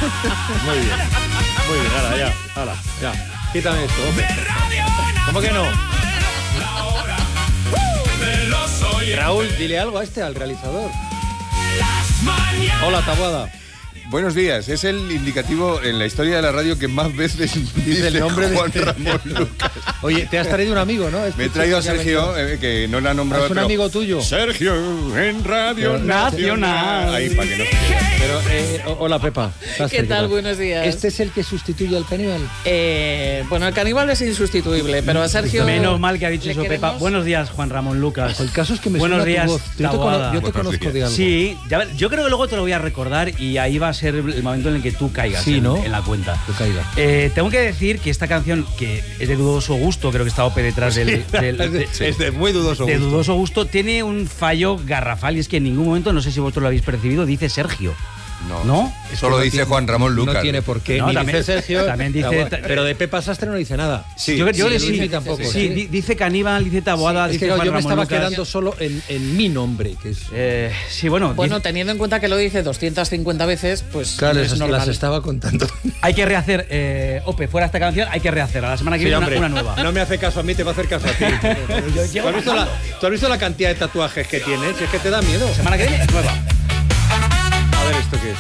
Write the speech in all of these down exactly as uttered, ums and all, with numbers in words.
Muy bien. Muy bien, ahora ya. Ahora, ya. Quítame esto, hombre. ¿Cómo que no? Raúl, dile algo a este, al realizador. Hola, Taboada. Buenos días, es el indicativo en la historia de la radio que más veces dice el nombre Juan de Ramón Lucas. Oye, te has traído un amigo, ¿no? Me he traído a Sergio, eh, que no la ha nombrado. ¿Es un amigo tuyo? Sergio, en Radio Pero, Nacional. Ahí, para que no se quede. Pero, eh, hola, Pepa. ¿Qué tal? Buenos días. ¿Este es el que sustituye al caníbal? Eh, bueno, el caníbal es insustituible, pero a Sergio... Menos mal que ha dicho ¿le eso, queremos? Pepa. Buenos días, Juan Ramón Lucas. El caso es que me Buenos suena días, tu voz. Yo te, Taboada. cono- yo te Buenos conozco días. de algo. Sí, ya ver, yo creo que luego te lo voy a recordar y ahí va a ser el momento en el que tú caigas Sí, en, ¿no? en la cuenta. Que caiga. Eh, tengo que decir que esta canción, que es de dudoso gusto, creo que está Ope detrás del, del- Es de, de- es de muy dudoso de gusto. dudoso gusto, tiene un fallo garrafal y es que en ningún momento, no sé si vosotros lo habéis percibido, dice Sergio. No, ¿No? Es solo que no dice tiene- Juan Ramón Lucas. No tiene por qué. No, Ni también- dice Sergio. también dice- Taboada. Pero de Pepa Sastre no dice nada. Sí, yo yo sí, le sí, sí, sí, tampoco, sí, sí. di- dice Caníbal, dice Taboada, Es dice que Juan yo me Ramón estaba Lucas. quedando solo en, en mi nombre, que es... Eh, sí, bueno, Bueno, dice- teniendo en cuenta que lo dice doscientas cincuenta veces, pues Claro, no es las, normal. las estaba contando. hay que rehacer. Eh, Ope, fuera esta canción, hay que rehacer. A la semana que Sí, viene hombre, una, una nueva. no me hace caso a mí, te va a hacer caso a ti. ¿Tú has, visto la, tú has visto la cantidad de tatuajes que tienes? Es que te da miedo. La semana que viene, nueva. A ver, ¿esto qué es?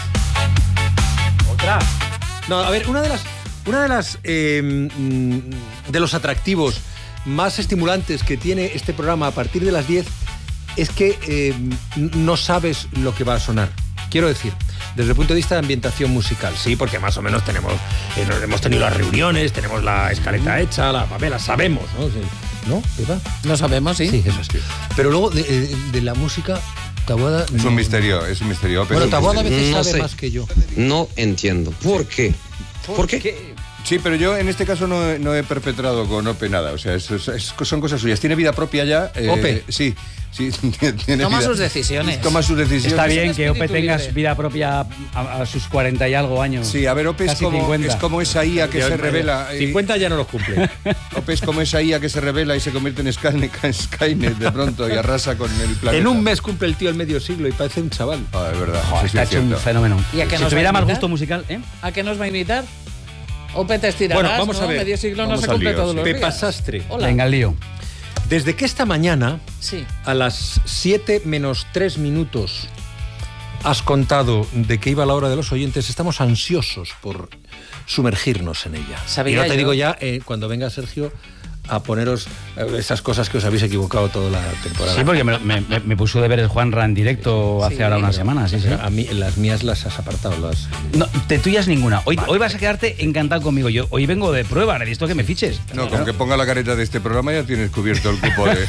Otra. No, a ver, una de las, una de las eh, mm, de los atractivos más estimulantes que tiene este programa a partir de las diez es que eh, n- no sabes lo que va a sonar. Quiero decir, desde el punto de vista de ambientación musical, sí, porque más o menos tenemos, eh, nos hemos tenido las reuniones, tenemos la escaleta hecha, la papela, sabemos, ¿no? Sí. ¿No, Pepa? No sabemos, ¿sí? Sí, eso es. Pero luego de, de- de la música, Taboada... Es no- un misterio, es un misterio. Ope, Bueno, es un Taboada a misterio. veces No sabe sé. más que yo. No entiendo. ¿Por qué? ¿Por qué? Sí, pero yo en este caso no he, no he perpetrado con Ope nada. O sea, es- es- es- son cosas suyas. Tiene vida propia ya. eh, Ope. Sí, sí. Tiene Toma vida- sus decisiones. Toma sus decisiones. Está bien Es que Ope espíritu tengas libre. vida propia a, a sus cuarenta y algo años. Sí, a ver, Ope es Casi como, cincuenta. es como esa I A que Yo, se eh, revela. eh, cincuenta ya no los cumple. Ope es como esa I A que se revela y se convierte en Skynet, Skynet de pronto y arrasa con el planeta. En un mes cumple el tío el medio siglo y parece un chaval. Ah, es verdad. Joder, sí, sí, está es hecho un cierto. fenómeno. ¿Y a qué si nos tuviera va a más invitar? gusto musical, ¿eh? ¿A qué nos va a invitar? Ope, te estirarás, Bueno, vamos ¿no? a ver. Medio siglo no Vamos se al cumple lío, todos sí. los Pepa días. Sastre. Hola. Venga, el lío. Desde que esta mañana, Sí. a las siete menos tres minutos, has contado de que iba la hora de los oyentes, estamos ansiosos por sumergirnos en ella. Sabía y no te yo. digo ya, eh, cuando venga Sergio, a poneros eh, esas cosas que os habéis equivocado toda la temporada. Sí, porque me, me, me- me puso de ver el Juan Ran directo hace Sí. ahora una semana, sí, sí. A mí, las mías las has apartado. Las... No, de tuyas ninguna. Hoy, hoy vas a quedarte encantado conmigo. Yo hoy vengo de prueba, necesito que me fiches. No, con que ponga la careta de este programa ya tienes cubierto el cupo de.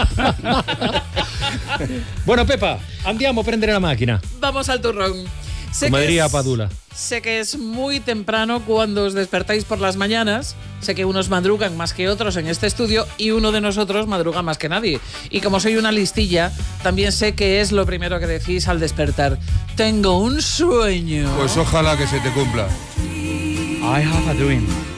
Bueno, Pepa, andiamo a prendere la máquina. Vamos al turrón. Sé Como que diría es- Padula. Sé que es muy temprano cuando os despertáis por las mañanas. Sé que unos madrugan más que otros en este estudio y uno de nosotros madruga más que nadie. Y como soy una listilla, también sé que es lo primero que decís al despertar. Tengo un sueño. Pues ojalá que se te cumpla. I have a dream.